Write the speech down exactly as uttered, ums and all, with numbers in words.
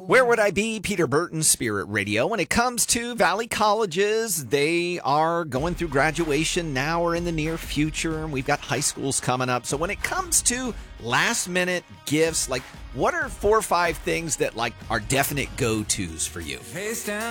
Where would I be? Peter Burton, Spirit Radio. When it comes to Valley Colleges, they are going through graduation now or in the near future, and we've got high schools coming up. So when it comes to last-minute gifts, like what are four or five things that like are definite go-tos for you?